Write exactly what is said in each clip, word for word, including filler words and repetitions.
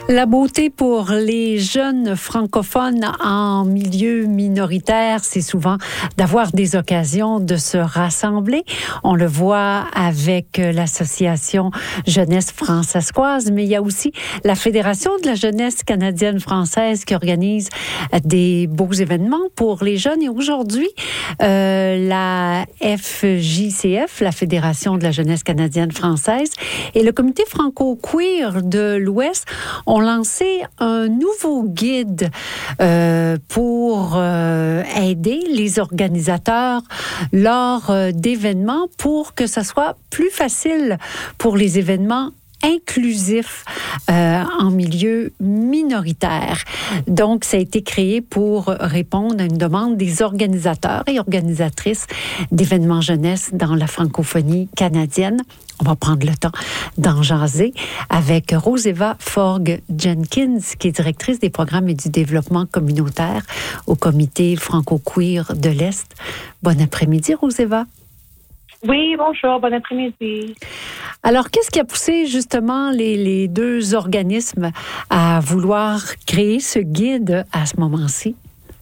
La beauté pour les jeunes francophones en milieu minoritaire, c'est souvent d'avoir des occasions de se rassembler. On le voit avec l'association Jeunesse françaiscoise, mais il y a aussi la Fédération de la jeunesse canadienne française qui organise des beaux événements pour les jeunes. Et aujourd'hui, euh, la F J C F, la Fédération de la jeunesse canadienne française, et le Comité franco-queer de l'Ouest ont lancé un nouveau guide euh, pour euh, aider les organisateurs lors euh, d'événements pour que ça soit plus facile pour les événements inclusif euh, en milieu minoritaire. Donc, ça a été créé pour répondre à une demande des organisateurs et organisatrices d'événements jeunesse dans la francophonie canadienne. On va prendre le temps d'en jaser avec Roseva Forgue-Jenkins, qui est directrice des programmes et du développement communautaire au Comité franco-queer de l'Est. Bon après-midi, Roseva. Oui, bonjour, bon après-midi. Alors, qu'est-ce qui a poussé justement les, les deux organismes à vouloir créer ce guide à ce moment-ci?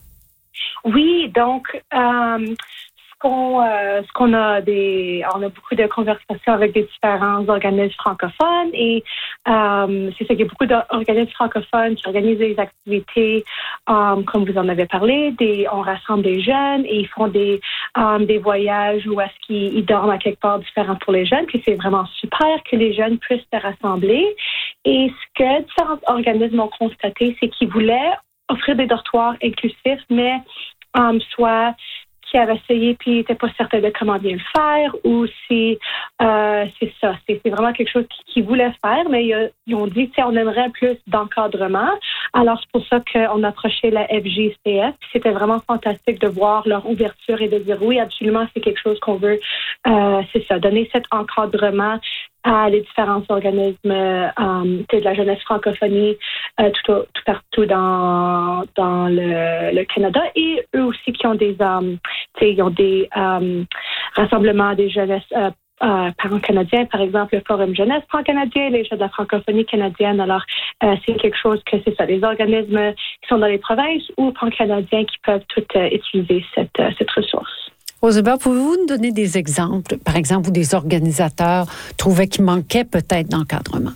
Oui, donc, euh, ce qu'on, euh, ce qu'on a des, on a beaucoup de conversations avec des différents organismes francophones et euh, c'est ça qu'il y a beaucoup d'organismes francophones qui organisent des activités, euh, comme vous en avez parlé, des, on rassemble des jeunes et ils font des Um, des voyages où est-ce qu'ils ils dorment à quelque part différent pour les jeunes, puis c'est vraiment super que les jeunes puissent se rassembler. Et ce que différents organismes ont constaté, c'est qu'ils voulaient offrir des dortoirs inclusifs, mais um, soit qui avaient essayé puis n'étaient pas certains de comment bien le faire, ou c'est euh, c'est ça, c'est, c'est vraiment quelque chose qu'ils, qu'ils voulaient faire, mais ils, ils ont dit, tu sais, on aimerait plus d'encadrement. Alors, c'est pour ça qu'on a approché la F J C F. C'était vraiment fantastique de voir leur ouverture et de dire, oui, absolument, c'est quelque chose qu'on veut, euh, c'est ça, donner cet encadrement à les différents organismes euh, de la jeunesse francophonie euh, tout, au, tout partout dans dans le, le Canada, et eux aussi qui ont des um, ils ont des um, rassemblements des jeunesses euh, euh, parents canadiens, par exemple le Forum jeunesse pan-canadien, les jeunes de la francophonie canadienne. Alors euh, c'est quelque chose que c'est ça, les organismes qui sont dans les provinces ou pan-canadiens qui peuvent tout euh, utiliser cette euh, cette ressource. Roseva, pouvez-vous nous donner des exemples, par exemple, où des organisateurs trouvaient qu'il manquait peut-être d'encadrement?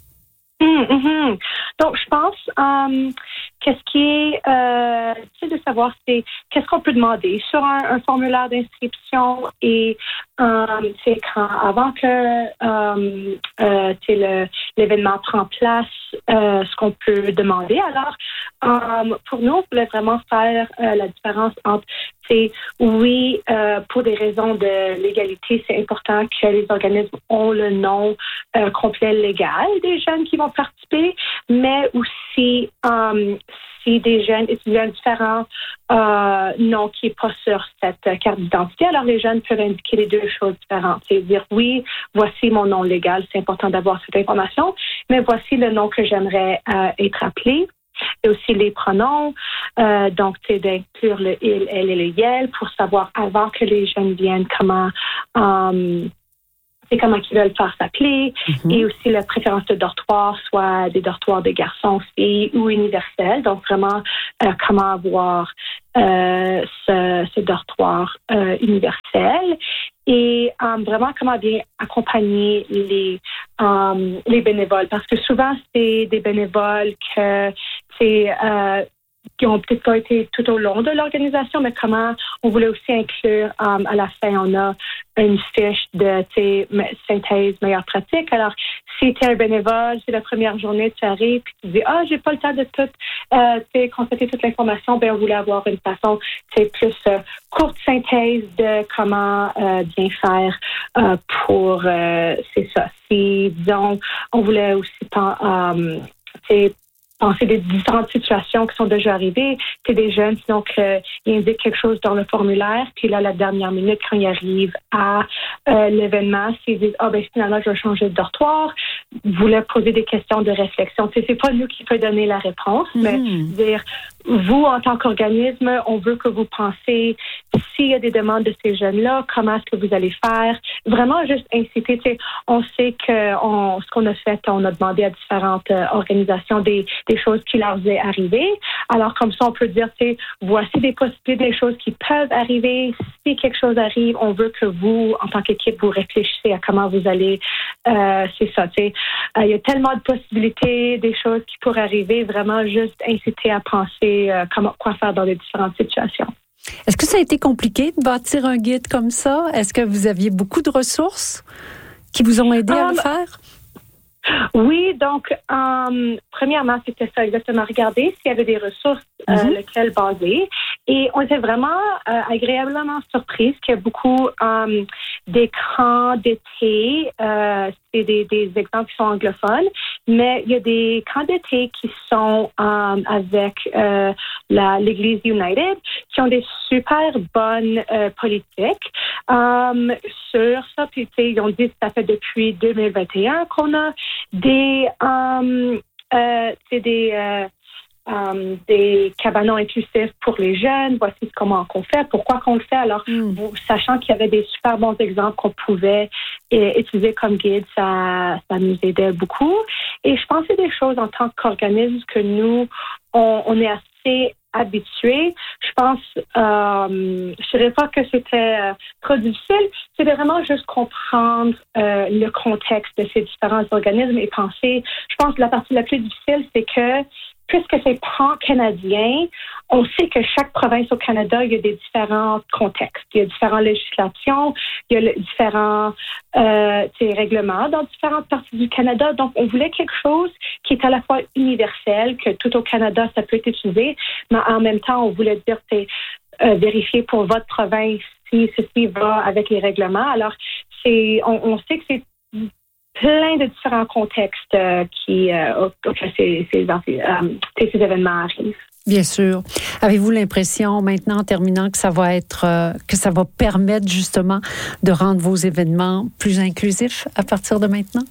Mmh, mmh. Donc, je pense um, qu'est-ce qui est euh, tu sais, de savoir, c'est qu'est-ce qu'on peut demander sur un, un formulaire d'inscription et um, c'est quand avant que um, euh, le, l'événement prend place, euh, ce qu'on peut demander. Alors, um, pour nous, on voulait vraiment faire euh, la différence entre c'est oui, euh, pour des raisons de légalité, c'est important que les organismes ont le nom euh, complet légal des jeunes qui vont participer, mais aussi um, si des jeunes étudiants différents euh, noms qui n'est pas sur cette carte d'identité, alors les jeunes peuvent indiquer les deux choses différentes. C'est dire, oui, voici mon nom légal, c'est important d'avoir cette information, mais voici le nom que j'aimerais euh, être appelé. Et aussi les pronoms, euh, donc c'est d'inclure le il, elle et le yel pour savoir avant que les jeunes viennent comment um, c'est comment ils veulent faire s'appeler, mm-hmm. Et aussi la préférence de dortoir, soit des dortoirs de garçons, filles ou universels, donc vraiment euh, comment avoir euh, ce, ce dortoir euh, universel. Et um, vraiment comment bien accompagner les um, les bénévoles, parce que souvent c'est des bénévoles que c'est euh, qui ont peut-être pas été tout au long de l'organisation, mais comment on voulait aussi inclure um, à la fin, on a une fiche de synthèse meilleure pratique. Alors, si tu es un bénévole, c'est la première journée, tu arrives, puis tu dis, ah, j'ai pas le temps de tout euh, constater toute l'information, ben on voulait avoir une façon plus euh, courte synthèse de comment euh, bien faire euh, pour, euh, c'est ça. Si, disons, on voulait aussi pas, euh, c'est penser des différentes situations qui sont déjà arrivées. C'est des jeunes, sinon qu'ils indiquent quelque chose dans le formulaire, puis là, la dernière minute, quand ils arrivent à euh, l'événement, s'ils disent « Ah, ben finalement, je vais changer de dortoir voulait poser des questions de réflexion. Tu sais, c'est pas nous qui peut donner la réponse, mm-hmm. mais dire, vous, en tant qu'organisme, on veut que vous pensez s'il y a des demandes de ces jeunes-là, comment est-ce que vous allez faire? Vraiment juste inciter. Tu sais, on sait que on, ce qu'on a fait, on a demandé à différentes euh, organisations des, des choses qui leur est arrivées. Alors, comme ça, on peut dire, tu sais, voici des possibilités, des choses qui peuvent arriver. Si quelque chose arrive, on veut que vous, en tant qu'équipe, vous réfléchissez à comment vous allez, euh, c'est ça, tu sais. Il euh, y a tellement de possibilités, des choses qui pourraient arriver, vraiment juste inciter à penser euh, comment, quoi faire dans les différentes situations. Est-ce que ça a été compliqué de bâtir un guide comme ça? Est-ce que vous aviez beaucoup de ressources qui vous ont aidé um, à le faire? Oui, donc, um, premièrement, c'était ça, exactement. Regarder s'il y avait des ressources euh, mm-hmm. lesquelles baser. Et on était vraiment euh, agréablement surprise qu'il y a beaucoup um, d'écrans d'été. Euh, c'est des, des exemples qui sont anglophones, mais il y a des camps d'été qui sont um, avec euh, la, l'Église United, qui ont des super bonnes euh, politiques um, sur ça. Puis, tu sais, ils ont dit que ça fait depuis deux mille vingt et un qu'on a des, um, euh, c'est des, euh, um, des cabanons inclusifs pour les jeunes. Voici comment on fait, pourquoi qu'on le fait. Alors, mm. vous, sachant qu'il y avait des super bons exemples qu'on pouvait et, utiliser comme guide, ça, ça nous aidait beaucoup. Et je pense que c'est des choses en tant qu'organisme que nous, on, on est assez habitués. Je pense, euh, je dirais pas que c'était euh, trop difficile, c'était vraiment juste comprendre euh, le contexte de ces différents organismes et penser. Je pense que la partie la plus difficile, c'est que puisque c'est pan-canadien, on sait que chaque province au Canada, il y a des différents contextes. Il y a différentes législations, il y a le, différents euh, règlements dans différentes parties du Canada. Donc, on voulait quelque chose qui est à la fois universel, que tout au Canada, ça peut être utilisé, mais en même temps, on voulait dire, c'est euh, vérifier pour votre province si ceci va avec les règlements. Alors, c'est, on, on sait que c'est plein de différents contextes euh, qui, euh, auxquels ces, ces, euh, ces événements arrivent. Bien sûr. Avez-vous l'impression maintenant, en terminant, que ça va être, euh, que ça va permettre justement de rendre vos événements plus inclusifs à partir de maintenant?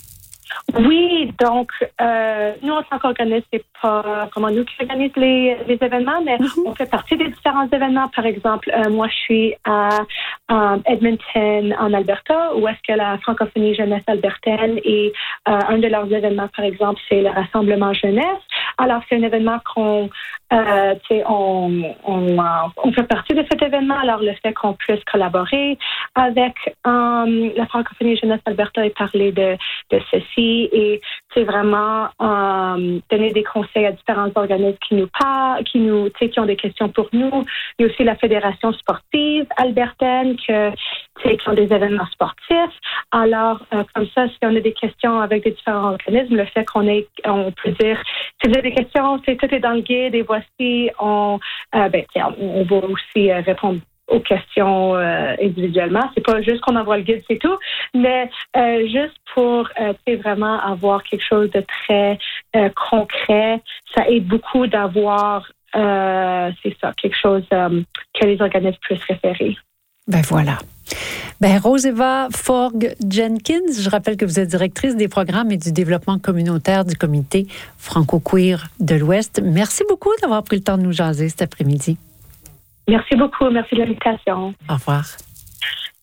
Oui, donc euh, nous, en tant qu'organisme, c'est pas comment nous qui organisons les, les événements, mais mm-hmm. on fait partie des différents événements. Par exemple, euh, moi, je suis à um, Edmonton, en Alberta, où est-ce que la francophonie jeunesse albertaine et euh, un de leurs événements, par exemple, c'est le Rassemblement jeunesse. Alors, c'est un événement qu'on, euh, tu sais, on, on, on fait partie de cet événement. Alors, le fait qu'on puisse collaborer avec um, la francophonie jeunesse Alberta et parler de, de ceci et, c'est vraiment um, donner des conseils à différents organismes qui nous parlent, qui nous, tu sais, qui ont des questions pour nous. Il y a aussi la Fédération sportive albertaine que, tu sais, qui ont des événements sportifs. Alors, euh, comme ça, si on a des questions avec des différents organismes, le fait qu'on ait, on peut dire, si vous avez des questions, tu sais, tout est dans le guide et voici, on, euh, ben, on, on va aussi euh, répondre aux questions euh, individuellement. C'est pas juste qu'on envoie le guide, c'est tout, mais euh, juste pour euh, tu sais, vraiment avoir quelque chose de très euh, concret, ça aide beaucoup d'avoir, euh, c'est ça, quelque chose euh, que les organismes puissent référer. Ben voilà. Ben Rose-Eva Forgue-Jenkins, je rappelle que vous êtes directrice des programmes et du développement communautaire du comité franco-queer de l'Ouest. Merci beaucoup d'avoir pris le temps de nous jaser cet après-midi. Merci beaucoup. Merci de l'invitation. Au revoir.